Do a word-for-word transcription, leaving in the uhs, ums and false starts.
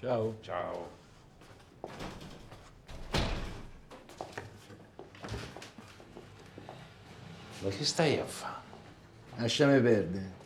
Ciao. Ciao. Ma che stai a fare? Lasciami perdere.